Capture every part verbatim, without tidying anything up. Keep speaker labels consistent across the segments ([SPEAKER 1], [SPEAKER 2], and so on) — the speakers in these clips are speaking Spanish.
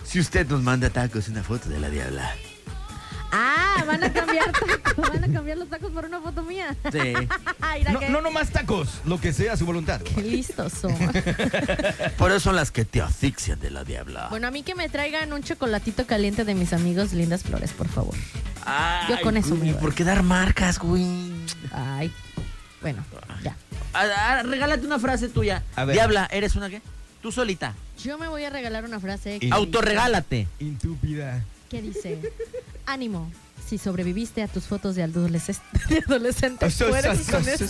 [SPEAKER 1] Si usted nos manda tacos, una foto de la Diabla.
[SPEAKER 2] Ah, van a cambiar tacos, van a cambiar los tacos por una foto mía.
[SPEAKER 1] Sí.
[SPEAKER 3] No, no nomás tacos, lo que sea su voluntad.
[SPEAKER 2] Qué listos son.
[SPEAKER 1] Por eso son las que te asfixian de la Diabla.
[SPEAKER 2] Bueno, a mí que me traigan un chocolatito caliente de mis amigos Lindas Flores, por favor.
[SPEAKER 1] Ay,
[SPEAKER 2] Yo con eso
[SPEAKER 1] güey,
[SPEAKER 2] me voy.
[SPEAKER 1] ¿por qué dar marcas, güey?
[SPEAKER 2] Ay, bueno, ya.
[SPEAKER 1] Ah, ah, regálate una frase tuya.
[SPEAKER 3] A ver.
[SPEAKER 1] Diabla, ¿eres una qué? Tú solita.
[SPEAKER 2] Yo me voy a regalar una frase
[SPEAKER 3] Y-
[SPEAKER 2] que,
[SPEAKER 1] Autorregálate.
[SPEAKER 3] Intúpida.
[SPEAKER 2] que dice: ánimo, si sobreviviste a tus fotos de adolescentes, de adolescentes, puedes con eso.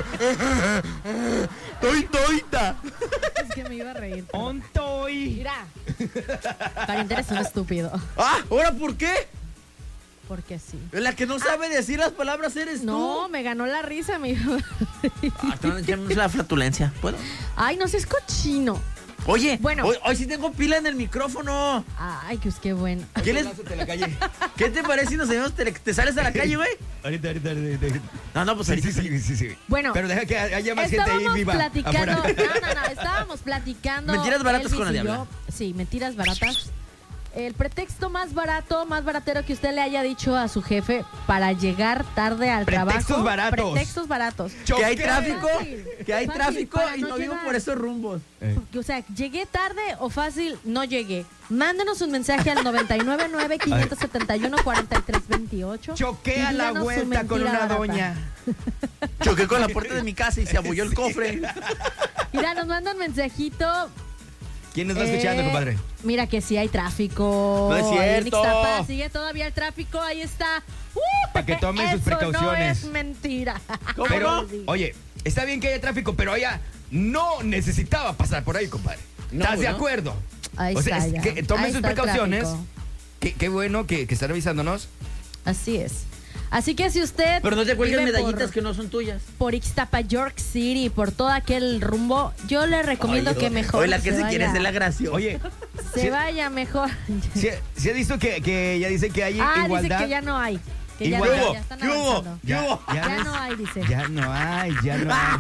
[SPEAKER 1] ¡Estoy toita!
[SPEAKER 2] Es que me iba a reír. pero-
[SPEAKER 3] Ontoy.
[SPEAKER 2] Mira, pariente, eres un estúpido.
[SPEAKER 1] ¡Ah! ¿Ahora por qué?
[SPEAKER 2] Porque sí.
[SPEAKER 1] La que no sabe decir las palabras eres
[SPEAKER 2] No,
[SPEAKER 1] tú.
[SPEAKER 2] me ganó la risa, mi.
[SPEAKER 1] Ah, ya no es la flatulencia. ¿Puedo?
[SPEAKER 2] Ay, no seas cochino.
[SPEAKER 1] Oye,
[SPEAKER 2] Bueno.
[SPEAKER 1] hoy, hoy sí tengo pila en el micrófono.
[SPEAKER 2] Ay, pues qué bueno.
[SPEAKER 1] ¿Qué, les-
[SPEAKER 3] Lánzate a la calle.
[SPEAKER 1] ¿Qué te parece si nos salimos, te, te sales a la calle, güey?
[SPEAKER 3] Ahorita, ahorita, ahorita. ahorita.
[SPEAKER 1] No, no, pues
[SPEAKER 3] Sí,
[SPEAKER 1] ahorita.
[SPEAKER 3] sí, sí, sí, sí.
[SPEAKER 2] Bueno,
[SPEAKER 3] Pero deja que haya más gente ahí
[SPEAKER 2] estábamos
[SPEAKER 3] viva.
[SPEAKER 2] platicando.
[SPEAKER 3] afuera.
[SPEAKER 2] No, no, no, estábamos platicando.
[SPEAKER 1] Mentiras baratas
[SPEAKER 2] Elvis
[SPEAKER 1] con la
[SPEAKER 2] y
[SPEAKER 1] Diabla.
[SPEAKER 2] yo. Sí, mentiras baratas. El pretexto más barato, más baratero que usted le haya dicho a su jefe para llegar tarde al
[SPEAKER 3] Pretextos
[SPEAKER 2] trabajo.
[SPEAKER 3] baratos.
[SPEAKER 2] Pretextos baratos.
[SPEAKER 1] Que hay
[SPEAKER 3] Choqué.
[SPEAKER 1] tráfico,
[SPEAKER 2] Fácil,
[SPEAKER 1] que hay
[SPEAKER 2] fácil,
[SPEAKER 1] tráfico
[SPEAKER 2] para
[SPEAKER 1] y
[SPEAKER 2] no
[SPEAKER 1] no vivo
[SPEAKER 2] llegar.
[SPEAKER 1] por esos rumbos.
[SPEAKER 3] Eh.
[SPEAKER 2] O sea, llegué tarde o fácil, no llegué. Mándenos un mensaje al noventa y nueve nueve, quinientos setenta y uno, cuarenta y tres veintiocho.
[SPEAKER 3] Choqué
[SPEAKER 2] y
[SPEAKER 3] a la
[SPEAKER 2] díganos su
[SPEAKER 3] vuelta con
[SPEAKER 2] mentira
[SPEAKER 3] una
[SPEAKER 2] barata.
[SPEAKER 3] doña.
[SPEAKER 1] Choqué con la puerta de mi casa y se abulló el cofre.
[SPEAKER 2] Mira, nos mandan mensajito.
[SPEAKER 3] ¿Quién nos está
[SPEAKER 2] Eh,
[SPEAKER 3] escuchando, compadre?
[SPEAKER 2] Mira que sí hay tráfico.
[SPEAKER 1] No es
[SPEAKER 2] Ahí en
[SPEAKER 1] cierto.
[SPEAKER 2] Ixtapa sigue todavía el tráfico, ahí está. ¡Uh!
[SPEAKER 3] Pa' que tomen sus
[SPEAKER 2] Eso
[SPEAKER 3] precauciones.
[SPEAKER 2] No es mentira.
[SPEAKER 1] ¿Cómo
[SPEAKER 3] Pero,
[SPEAKER 1] no?
[SPEAKER 3] oye, está bien que haya tráfico, pero ella no necesitaba pasar por ahí, compadre.
[SPEAKER 1] No,
[SPEAKER 3] ¿Estás de
[SPEAKER 1] ¿no?
[SPEAKER 3] acuerdo?
[SPEAKER 2] Ahí
[SPEAKER 3] o sea,
[SPEAKER 2] está,
[SPEAKER 3] es
[SPEAKER 2] ya.
[SPEAKER 3] que tomen
[SPEAKER 2] Ahí
[SPEAKER 3] sus
[SPEAKER 2] está el
[SPEAKER 3] precauciones.
[SPEAKER 2] tráfico.
[SPEAKER 3] Qué, qué bueno que, que están revisándonos.
[SPEAKER 2] Así es. Así que si usted
[SPEAKER 1] Pero no te cuelgues
[SPEAKER 2] vive
[SPEAKER 1] medallitas
[SPEAKER 2] por,
[SPEAKER 1] que no son tuyas.
[SPEAKER 2] por Ixtapa, York City, por todo aquel rumbo, yo le recomiendo
[SPEAKER 1] Oye,
[SPEAKER 2] que mejor
[SPEAKER 1] oye, la que se,
[SPEAKER 2] vaya,
[SPEAKER 1] quiere es de la gracia.
[SPEAKER 3] Oye,
[SPEAKER 2] se
[SPEAKER 3] sí-
[SPEAKER 2] vaya mejor.
[SPEAKER 3] ¿sí, sí has visto que, que ella dice que hay
[SPEAKER 2] Ah,
[SPEAKER 3] igualdad?
[SPEAKER 2] dice que ya no hay. Que ya,
[SPEAKER 3] Igualdad.
[SPEAKER 2] no, ya están
[SPEAKER 1] ¿Qué hubo?
[SPEAKER 2] avanzando.
[SPEAKER 1] ¿Qué hubo?
[SPEAKER 2] Ya
[SPEAKER 3] ves,
[SPEAKER 2] no hay, dice.
[SPEAKER 3] Ya no hay, ya no hay.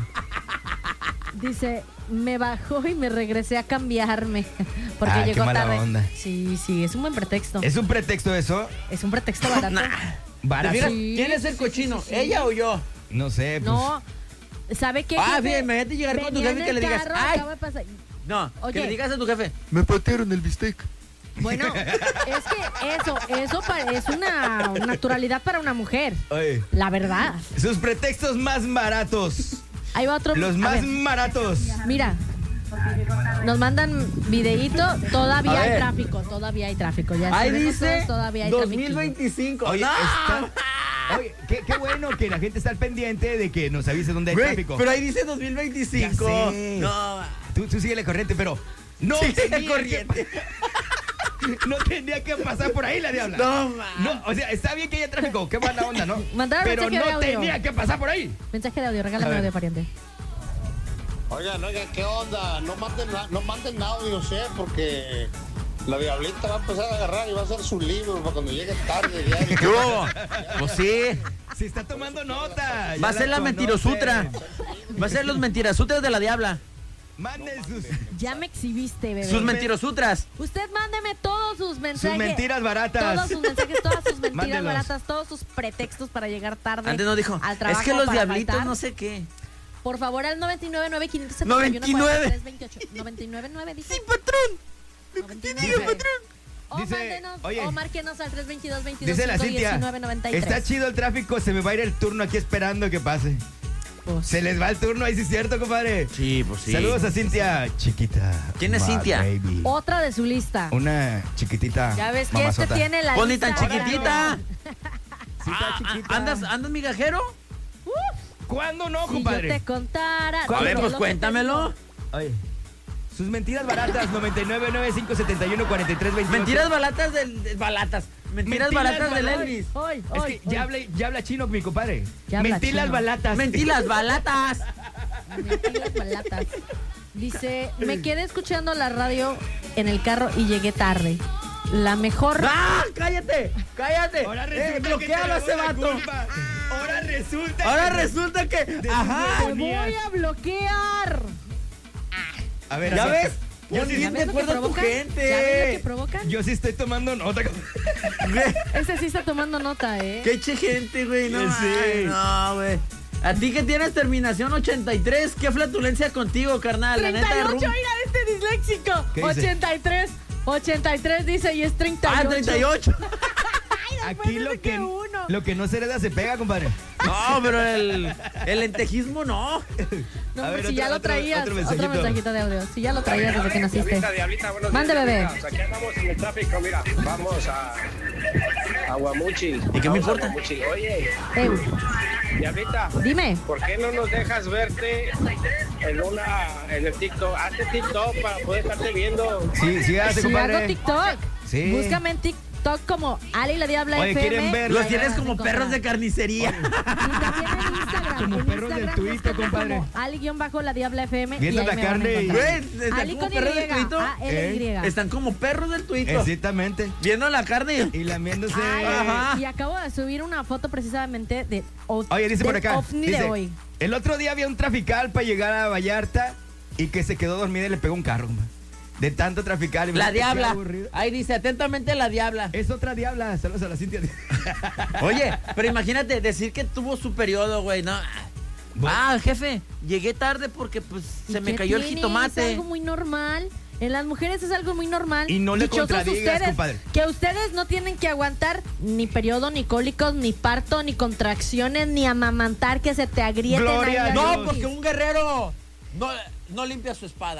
[SPEAKER 2] Dice, me bajó y me regresé a cambiarme. Porque
[SPEAKER 3] Ah, qué
[SPEAKER 2] llegó
[SPEAKER 3] mala
[SPEAKER 2] tarde.
[SPEAKER 3] onda.
[SPEAKER 2] Sí, sí, es un buen pretexto. Es,
[SPEAKER 3] ¿Es un pretexto eso?
[SPEAKER 2] un pretexto barato.
[SPEAKER 1] ¿Te
[SPEAKER 3] Barato.
[SPEAKER 1] fijas?
[SPEAKER 2] Sí,
[SPEAKER 1] ¿Quién es el
[SPEAKER 2] sí, sí,
[SPEAKER 1] cochino?
[SPEAKER 2] sí, sí.
[SPEAKER 1] ¿Ella o yo?
[SPEAKER 3] No sé, pues.
[SPEAKER 2] No, ¿sabe qué?
[SPEAKER 1] Ah,
[SPEAKER 2] jefe?
[SPEAKER 1] bien, imagínate llegar con tu
[SPEAKER 2] Venía
[SPEAKER 1] jefe y
[SPEAKER 2] en
[SPEAKER 1] que
[SPEAKER 2] el
[SPEAKER 1] le digas,
[SPEAKER 2] carro,
[SPEAKER 1] "Ay".
[SPEAKER 2] acaba de pasar.
[SPEAKER 1] No,
[SPEAKER 2] Oye.
[SPEAKER 1] que le digas a tu jefe.
[SPEAKER 4] Me patearon el bistec.
[SPEAKER 2] Bueno, es que eso, eso pa- es una naturalidad para una mujer.
[SPEAKER 3] Oye,
[SPEAKER 2] La verdad.
[SPEAKER 3] sus pretextos más baratos.
[SPEAKER 2] Ahí va otro.
[SPEAKER 3] Los
[SPEAKER 2] a
[SPEAKER 3] más
[SPEAKER 2] ver,
[SPEAKER 3] baratos.
[SPEAKER 2] mira. Nos mandan videíto, todavía
[SPEAKER 1] A
[SPEAKER 2] hay
[SPEAKER 1] ver.
[SPEAKER 2] tráfico, todavía hay tráfico. Ya
[SPEAKER 1] Ahí
[SPEAKER 2] sabemos
[SPEAKER 1] dice
[SPEAKER 2] todos, todavía hay
[SPEAKER 1] dos mil
[SPEAKER 2] trafiquillo.
[SPEAKER 1] veinticinco.
[SPEAKER 3] Oye,
[SPEAKER 1] ¡No!
[SPEAKER 3] está- Oye, qué, qué bueno que la gente está al pendiente de que nos avise dónde hay
[SPEAKER 1] Güey,
[SPEAKER 3] tráfico.
[SPEAKER 1] pero ahí dice dos mil veinticinco.
[SPEAKER 3] Ya sé.
[SPEAKER 1] No,
[SPEAKER 3] Tú, tú sigue la corriente, pero no
[SPEAKER 1] sí,
[SPEAKER 3] tenía
[SPEAKER 1] corriente.
[SPEAKER 3] Que, no tenía que pasar por ahí la diabla.
[SPEAKER 1] No, ma.
[SPEAKER 3] No, o sea, está bien que haya tráfico, qué buena onda, ¿no?
[SPEAKER 2] Mandaron
[SPEAKER 3] Pero
[SPEAKER 2] mensaje de
[SPEAKER 3] no
[SPEAKER 2] audio.
[SPEAKER 3] tenía que pasar por ahí.
[SPEAKER 2] Mensaje de audio,
[SPEAKER 3] A
[SPEAKER 2] regálame
[SPEAKER 3] ver.
[SPEAKER 2] audio, pariente.
[SPEAKER 5] Oigan, oigan, ¿qué onda? No manden, na- no manden audios, ¿eh? Porque la diablita va a empezar a agarrar y va a hacer su libro para cuando llegue tarde. Ya,
[SPEAKER 1] ¿Qué hubo? Pues sí.
[SPEAKER 3] Se está tomando nota. ya
[SPEAKER 1] Va a ser la
[SPEAKER 3] conocen.
[SPEAKER 1] mentirosutra. Va a ser los mentirasutras de la Diabla.
[SPEAKER 3] Manden sus,
[SPEAKER 2] Ya me exhibiste, bebé.
[SPEAKER 1] Sus mentirosutras.
[SPEAKER 2] Usted mándeme todos sus mensajes.
[SPEAKER 3] sus mentiras baratas.
[SPEAKER 2] Todos sus mensajes, todas sus mentiras
[SPEAKER 3] Mándelos.
[SPEAKER 2] baratas, todos sus pretextos para llegar tarde.
[SPEAKER 1] Antes no dijo.
[SPEAKER 2] al trabajo.
[SPEAKER 1] Es que los
[SPEAKER 2] para
[SPEAKER 1] diablitos
[SPEAKER 2] faltar.
[SPEAKER 1] no sé qué.
[SPEAKER 2] Por favor, al noventa y nueve nueve, quinientos setenta y uno,
[SPEAKER 1] noventa y nueve.
[SPEAKER 2] cuarenta y tres veintiocho. noventa y nueve nueve, dice.
[SPEAKER 1] Sí, patrón.
[SPEAKER 2] noventa y
[SPEAKER 3] Dice-
[SPEAKER 2] nueve. O
[SPEAKER 3] dice-
[SPEAKER 2] mándenos,
[SPEAKER 3] oye,
[SPEAKER 2] o márquenos al tres veintidós, veintidós,
[SPEAKER 3] Dice la Cintia,
[SPEAKER 2] diecinueve, noventa y tres.
[SPEAKER 3] está chido el tráfico, se me va a ir el turno aquí esperando que pase.
[SPEAKER 2] Pues,
[SPEAKER 3] Se les va el turno, ahí sí es cierto, compadre.
[SPEAKER 1] Sí, pues sí.
[SPEAKER 3] Saludos a Cintia, chiquita.
[SPEAKER 1] ¿Quién es
[SPEAKER 3] my
[SPEAKER 1] Cintia?
[SPEAKER 3] baby.
[SPEAKER 2] otra de su lista.
[SPEAKER 3] Una chiquitita.
[SPEAKER 2] Ya ves que
[SPEAKER 3] mamazota.
[SPEAKER 2] este tiene la
[SPEAKER 1] Pues ni
[SPEAKER 2] lista
[SPEAKER 1] tan
[SPEAKER 2] grande.
[SPEAKER 1] chiquitita.
[SPEAKER 3] Sí, está
[SPEAKER 1] Ah,
[SPEAKER 3] chiquita.
[SPEAKER 1] ¿Andas, ¿Andas migajero?
[SPEAKER 3] ¿Cuándo no,
[SPEAKER 2] Si
[SPEAKER 3] compadre?
[SPEAKER 2] yo te contara.
[SPEAKER 1] A ver,
[SPEAKER 2] todo
[SPEAKER 1] pues
[SPEAKER 2] lo que te
[SPEAKER 1] cuéntamelo.
[SPEAKER 3] Oye, sus mentiras baratas, noventa y nueve, noventa y cinco, setenta y uno, cuarenta y tres, veintiocho.
[SPEAKER 1] Mentiras balatas del. de- balatas. Mentiras,
[SPEAKER 3] Mentiras
[SPEAKER 1] balatas del
[SPEAKER 3] balatas.
[SPEAKER 1] Elvis.
[SPEAKER 2] Hoy,
[SPEAKER 3] Es
[SPEAKER 2] hoy,
[SPEAKER 3] que ya habla, ya habla chino, mi compadre.
[SPEAKER 2] Ya habla
[SPEAKER 3] Mentiras
[SPEAKER 2] chino.
[SPEAKER 3] balatas.
[SPEAKER 1] Mentiras balatas.
[SPEAKER 2] Mentiras balatas. Dice, me quedé escuchando la radio en el carro y llegué tarde. La mejor...
[SPEAKER 1] ¡Ah! ¡Cállate! ¡Cállate!
[SPEAKER 3] Ahora
[SPEAKER 1] Eh,
[SPEAKER 3] resulta que te
[SPEAKER 1] bloquealo a ese
[SPEAKER 3] robó la
[SPEAKER 1] vato.
[SPEAKER 3] culpa. Ahora resulta
[SPEAKER 1] Ahora
[SPEAKER 3] que-
[SPEAKER 1] resulta que.
[SPEAKER 3] de
[SPEAKER 1] Ajá.
[SPEAKER 3] sus
[SPEAKER 2] ¡Te voy a bloquear!
[SPEAKER 3] A ver,
[SPEAKER 1] ¿Ya
[SPEAKER 3] acá-
[SPEAKER 1] ves?
[SPEAKER 3] Yo
[SPEAKER 1] Pon
[SPEAKER 3] sí-
[SPEAKER 1] bien
[SPEAKER 2] ¿Ya
[SPEAKER 1] de
[SPEAKER 2] ves lo que
[SPEAKER 1] acuerdo a tu
[SPEAKER 2] provocan? ¿Ya ves lo que
[SPEAKER 1] gente.
[SPEAKER 2] provocan?
[SPEAKER 3] Yo sí estoy tomando nota.
[SPEAKER 2] Ese sí está tomando nota, ¿eh?
[SPEAKER 1] Qué che gente, güey. No,
[SPEAKER 3] Sí.
[SPEAKER 1] ay, no, güey. A ti que tienes terminación ochenta y tres, qué flatulencia contigo, carnal. La neta,
[SPEAKER 2] treinta y ocho,
[SPEAKER 1] rum-
[SPEAKER 2] mira este disléxico.
[SPEAKER 3] ¿Qué dice?
[SPEAKER 2] ochenta y tres. ochenta y tres dice y es treinta y ocho.
[SPEAKER 1] Ah, treinta y ocho.
[SPEAKER 3] Aquí
[SPEAKER 2] dice
[SPEAKER 3] lo
[SPEAKER 2] que
[SPEAKER 3] que,
[SPEAKER 2] uno.
[SPEAKER 3] lo que no se hereda se pega, compadre.
[SPEAKER 1] No, pero el, el lentejismo no.
[SPEAKER 2] No,
[SPEAKER 3] A ver,
[SPEAKER 2] si
[SPEAKER 3] otro-
[SPEAKER 2] ya lo
[SPEAKER 3] otro-
[SPEAKER 2] traías.
[SPEAKER 3] otro
[SPEAKER 2] Otro
[SPEAKER 3] mensajito.
[SPEAKER 2] mensajito. de audio. Si ya lo traías desde que naciste.
[SPEAKER 4] Diablita, diablita, buenos
[SPEAKER 2] Mande,
[SPEAKER 4] días,
[SPEAKER 2] bebé.
[SPEAKER 4] diablita. Aquí andamos en el tráfico, mira. Vamos a a Guamuchi.
[SPEAKER 1] ¿Y qué me
[SPEAKER 4] Vamos a
[SPEAKER 1] importa?
[SPEAKER 4] Guamuchi. Oye,
[SPEAKER 2] Eh,
[SPEAKER 4] diablita,
[SPEAKER 2] dime.
[SPEAKER 4] ¿por qué no nos dejas verte en una en el TikTok? Hazte TikTok para poder estarte viendo.
[SPEAKER 3] Sí, sí, hace,
[SPEAKER 2] Si
[SPEAKER 3] compadre.
[SPEAKER 2] hago TikTok.
[SPEAKER 3] Sí.
[SPEAKER 2] Búscame en TikTok como Ali la Diabla
[SPEAKER 3] Oye,
[SPEAKER 2] F M.
[SPEAKER 3] ¿quieren ver?
[SPEAKER 1] Los
[SPEAKER 3] Los
[SPEAKER 1] tienes
[SPEAKER 2] Vas a
[SPEAKER 1] como
[SPEAKER 2] encontrar.
[SPEAKER 1] perros de carnicería.
[SPEAKER 2] Y también en Instagram.
[SPEAKER 3] Como
[SPEAKER 2] en
[SPEAKER 3] perros del
[SPEAKER 2] Instagram,
[SPEAKER 3] tuito,
[SPEAKER 2] búsquenme
[SPEAKER 3] compadre.
[SPEAKER 2] como Ali-la Diabla F M.
[SPEAKER 3] Viendo
[SPEAKER 2] y ahí
[SPEAKER 3] la
[SPEAKER 2] me van a
[SPEAKER 3] carne y-
[SPEAKER 2] encontrar.
[SPEAKER 1] Güey, están
[SPEAKER 2] Ali
[SPEAKER 1] como
[SPEAKER 2] con
[SPEAKER 1] perros del
[SPEAKER 2] Y,
[SPEAKER 1] tuito.
[SPEAKER 2] A L Y.
[SPEAKER 1] Están como perros del tuito.
[SPEAKER 3] Exactamente.
[SPEAKER 1] Viendo la carne.
[SPEAKER 3] Y lamiéndose.
[SPEAKER 2] Ay,
[SPEAKER 1] Ajá.
[SPEAKER 2] y acabo de subir una foto precisamente de o-
[SPEAKER 3] Oye, dice
[SPEAKER 2] del
[SPEAKER 3] por acá.
[SPEAKER 2] ovni
[SPEAKER 3] Dice,
[SPEAKER 2] de hoy.
[SPEAKER 3] el otro día había un trafical para llegar a Vallarta y que se quedó dormida y le pegó un carro, compadre. De tanto traficar.
[SPEAKER 1] La diabla. Ahí dice, atentamente la diabla.
[SPEAKER 3] Es otra diabla. Saludos a la Cintia.
[SPEAKER 1] Oye, pero imagínate decir que tuvo su periodo, güey, no. Ah, jefe, llegué tarde porque pues
[SPEAKER 2] ¿Y
[SPEAKER 1] se me
[SPEAKER 2] qué
[SPEAKER 1] cayó el
[SPEAKER 2] tiene?
[SPEAKER 1] jitomate.
[SPEAKER 2] Es algo muy normal. En las mujeres es algo muy normal.
[SPEAKER 3] Y no le
[SPEAKER 2] Dichosos
[SPEAKER 3] contradigas,
[SPEAKER 2] ustedes,
[SPEAKER 3] compadre.
[SPEAKER 2] que ustedes no tienen que aguantar ni periodo, ni cólicos, ni parto, ni contracciones, ni amamantar que se te agrieten.
[SPEAKER 3] Gloria
[SPEAKER 2] ahí
[SPEAKER 3] a
[SPEAKER 2] las
[SPEAKER 1] No,
[SPEAKER 3] Dios.
[SPEAKER 2] boobies.
[SPEAKER 1] porque un guerrero no, no limpia su espada.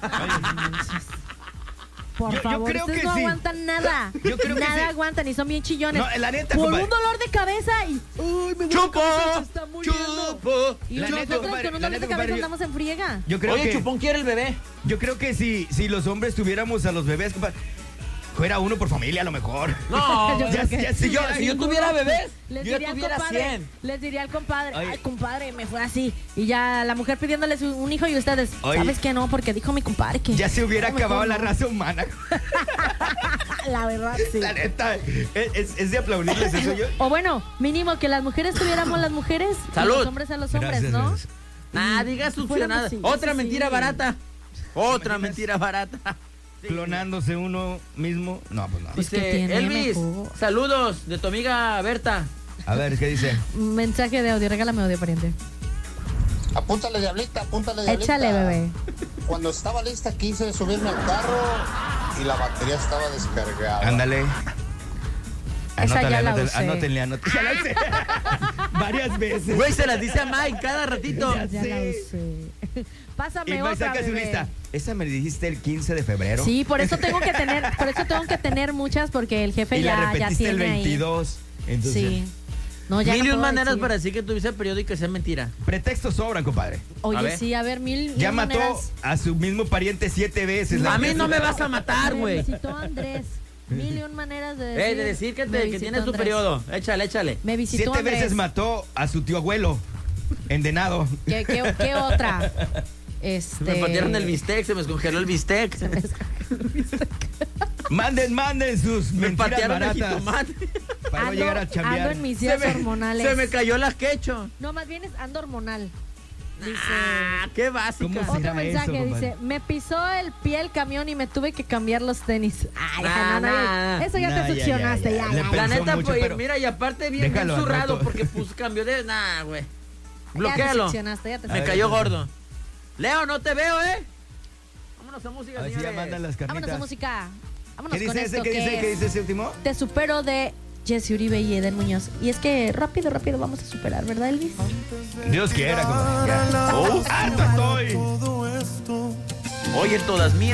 [SPEAKER 2] Por
[SPEAKER 3] Yo- yo
[SPEAKER 2] favor,
[SPEAKER 3] creo
[SPEAKER 2] ustedes
[SPEAKER 3] que
[SPEAKER 2] no
[SPEAKER 3] sí.
[SPEAKER 2] aguantan nada.
[SPEAKER 3] Yo creo que
[SPEAKER 2] nada
[SPEAKER 3] sí.
[SPEAKER 2] aguantan y son bien chillones.
[SPEAKER 3] No, la neta,
[SPEAKER 2] Por
[SPEAKER 3] compadre.
[SPEAKER 2] un dolor de cabeza y. ¡Uy, me duele la
[SPEAKER 1] ¡Chupo!
[SPEAKER 2] cabeza, se está muriendo!
[SPEAKER 1] ¡Chupo!
[SPEAKER 2] Y
[SPEAKER 3] La neta,
[SPEAKER 2] nosotros
[SPEAKER 3] compadre,
[SPEAKER 2] con un
[SPEAKER 3] la
[SPEAKER 2] dolor
[SPEAKER 3] neta,
[SPEAKER 2] de cabeza
[SPEAKER 3] compadre, yo-
[SPEAKER 2] andamos en friega.
[SPEAKER 3] Yo creo
[SPEAKER 1] Oye,
[SPEAKER 3] que.
[SPEAKER 1] Chupón quiere el bebé.
[SPEAKER 3] Yo creo que si, si los hombres tuviéramos a los bebés, compadre, fuera uno por familia a lo mejor.
[SPEAKER 1] No,
[SPEAKER 2] Yo
[SPEAKER 3] ya,
[SPEAKER 2] creo que
[SPEAKER 3] ya,
[SPEAKER 1] si yo,
[SPEAKER 3] ya,
[SPEAKER 1] si yo
[SPEAKER 3] ninguno.
[SPEAKER 1] tuviera bebés,
[SPEAKER 2] Les
[SPEAKER 1] yo ya
[SPEAKER 2] diría al
[SPEAKER 1] tuviera
[SPEAKER 2] compadre,
[SPEAKER 1] cien.
[SPEAKER 2] les diría al compadre,
[SPEAKER 3] Oye.
[SPEAKER 2] ay, compadre, me fue así. Y ya la mujer pidiéndoles un un hijo y ustedes,
[SPEAKER 3] Oye.
[SPEAKER 2] ¿sabes qué no? Porque dijo mi compadre que...
[SPEAKER 3] Ya se hubiera
[SPEAKER 2] No, mejor
[SPEAKER 3] acabado la
[SPEAKER 2] no.
[SPEAKER 3] raza humana.
[SPEAKER 2] La verdad, sí.
[SPEAKER 3] La neta, es, es- es de aplaudirles eso. Yo,
[SPEAKER 2] O bueno, mínimo que las mujeres tuviéramos las mujeres y
[SPEAKER 1] Salud.
[SPEAKER 2] los hombres a los hombres,
[SPEAKER 3] Gracias,
[SPEAKER 2] ¿no?
[SPEAKER 3] gracias.
[SPEAKER 1] Ah, diga
[SPEAKER 2] Fuéramos,
[SPEAKER 1] succionada.
[SPEAKER 2] sí,
[SPEAKER 1] Otra
[SPEAKER 2] sí,
[SPEAKER 1] mentira
[SPEAKER 2] sí.
[SPEAKER 1] barata. Otra
[SPEAKER 3] imaginas?
[SPEAKER 1] mentira barata.
[SPEAKER 3] Clonándose uno mismo. No, pues no.
[SPEAKER 2] Pues, ¿qué
[SPEAKER 1] Dice,
[SPEAKER 2] tiene?
[SPEAKER 1] Elvis,
[SPEAKER 2] Mejor.
[SPEAKER 1] saludos de tu amiga Berta.
[SPEAKER 3] A ver, ¿qué dice?
[SPEAKER 2] Mensaje de audio, regálame audio, pariente.
[SPEAKER 5] Apúntale, diablita, apúntale, diablita.
[SPEAKER 2] Échale, bebé.
[SPEAKER 5] Cuando estaba lista quise subirme al carro y la batería estaba descargada.
[SPEAKER 3] Ándale.
[SPEAKER 2] Esa ya la
[SPEAKER 3] anótale,
[SPEAKER 2] usé.
[SPEAKER 3] anótenle, anótenle. Ya la usé. Varias veces.
[SPEAKER 1] Güey, se las dice a Mike cada ratito.
[SPEAKER 3] Ya
[SPEAKER 2] Ya la
[SPEAKER 3] sé.
[SPEAKER 2] usé. Pásame
[SPEAKER 3] Y Mike
[SPEAKER 2] otra,
[SPEAKER 3] saca su
[SPEAKER 2] bebé.
[SPEAKER 3] lista. Esa me dijiste el quince de febrero.
[SPEAKER 2] Sí, por eso tengo que tener, por eso tengo que tener muchas porque el jefe
[SPEAKER 3] Y
[SPEAKER 2] ya,
[SPEAKER 3] la
[SPEAKER 2] ya
[SPEAKER 3] repetiste
[SPEAKER 2] tiene
[SPEAKER 3] el veintidós.
[SPEAKER 2] ahí.
[SPEAKER 3] Entonces,
[SPEAKER 2] Sí. No, ya
[SPEAKER 1] Mil y
[SPEAKER 2] no
[SPEAKER 1] un
[SPEAKER 2] puedo
[SPEAKER 1] maneras
[SPEAKER 2] decir.
[SPEAKER 1] para decir que tuviste periodo y que sea mentira.
[SPEAKER 3] pretextos sobran, compadre.
[SPEAKER 2] Oye,
[SPEAKER 1] A ver.
[SPEAKER 2] sí, a ver, mil,
[SPEAKER 3] Ya
[SPEAKER 2] mil
[SPEAKER 3] mató
[SPEAKER 2] maneras.
[SPEAKER 3] a su mismo pariente siete veces. La
[SPEAKER 1] A mí no me
[SPEAKER 3] criatura.
[SPEAKER 1] vas a matar,
[SPEAKER 2] Me
[SPEAKER 1] güey.
[SPEAKER 2] visitó Andrés. Mil y un maneras de decir.
[SPEAKER 1] Eh, de decir que,
[SPEAKER 2] me
[SPEAKER 1] te, que
[SPEAKER 2] visitó
[SPEAKER 1] tienes tu
[SPEAKER 2] Andrés.
[SPEAKER 1] periodo. Échale, échale.
[SPEAKER 2] Me visitó
[SPEAKER 3] Siete
[SPEAKER 2] Andrés.
[SPEAKER 3] veces mató a su tío abuelo. Endenado.
[SPEAKER 2] ¿Qué, qué, qué otra? Este...
[SPEAKER 1] Me patearon el bistec, se me descongeló el bistec.
[SPEAKER 2] Se me escapó el bistec.
[SPEAKER 3] Manden, manden sus
[SPEAKER 1] Me
[SPEAKER 3] mentiras
[SPEAKER 1] patearon el
[SPEAKER 3] baratas
[SPEAKER 1] jitomate.
[SPEAKER 3] para no
[SPEAKER 2] Ando-
[SPEAKER 3] llegar a chambear.
[SPEAKER 2] Ando en mis
[SPEAKER 1] Se
[SPEAKER 2] días
[SPEAKER 1] me,
[SPEAKER 2] hormonales.
[SPEAKER 1] se me cayó la quecho.
[SPEAKER 2] No, más bien es ando hormonal. Dice...
[SPEAKER 1] Ah, qué básica.
[SPEAKER 3] ¿Cómo
[SPEAKER 2] Otro
[SPEAKER 3] será
[SPEAKER 2] mensaje
[SPEAKER 3] eso, compadre?
[SPEAKER 2] dice, me pisó el pie el camión y me tuve que cambiar los tenis. Ay,
[SPEAKER 1] Nah,
[SPEAKER 2] no, no,
[SPEAKER 1] nah.
[SPEAKER 2] eso ya
[SPEAKER 3] Nah,
[SPEAKER 2] te
[SPEAKER 3] ya,
[SPEAKER 2] succionaste,
[SPEAKER 3] ya,
[SPEAKER 2] ya,
[SPEAKER 3] ya.
[SPEAKER 2] ya,
[SPEAKER 3] Le
[SPEAKER 2] ya.
[SPEAKER 1] La
[SPEAKER 3] pensó
[SPEAKER 1] neta,
[SPEAKER 3] mucho,
[SPEAKER 1] pues,
[SPEAKER 3] pero-
[SPEAKER 1] mira, y aparte bien, bien
[SPEAKER 3] Déjalo al
[SPEAKER 1] zurrado
[SPEAKER 3] rato.
[SPEAKER 1] porque pues cambió de... Nah, güey.
[SPEAKER 2] Ya te
[SPEAKER 1] Bloquéalo.
[SPEAKER 2] succionaste, ya te
[SPEAKER 1] Me
[SPEAKER 3] A ver,
[SPEAKER 1] cayó
[SPEAKER 3] entonces.
[SPEAKER 1] gordo. Leo, no te veo, ¿eh? Vámonos a música,
[SPEAKER 3] A ver si ya
[SPEAKER 1] señores.
[SPEAKER 3] mandan las
[SPEAKER 2] Vámonos a
[SPEAKER 3] carnitas.
[SPEAKER 2] música. Vámonos
[SPEAKER 3] ¿Qué
[SPEAKER 2] con
[SPEAKER 3] dice
[SPEAKER 2] esto
[SPEAKER 3] ese? ¿Qué
[SPEAKER 2] que
[SPEAKER 3] dice? ¿Qué
[SPEAKER 2] es
[SPEAKER 3] dice ese último?
[SPEAKER 2] Te supero de Jesse Uribe y Eden Muñoz. Y es que rápido, rápido vamos a superar, ¿verdad, Elvis?
[SPEAKER 3] Dios quiera, compadre. Ya.
[SPEAKER 1] Oh,
[SPEAKER 3] ¡Harto estoy!
[SPEAKER 1] Oye, todas mías.